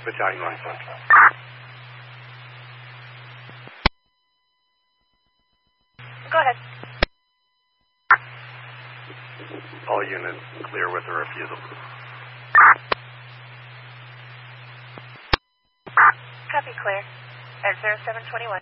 Battalion 1. Go ahead. All units clear with a refusal. Copy, clear. At 0721.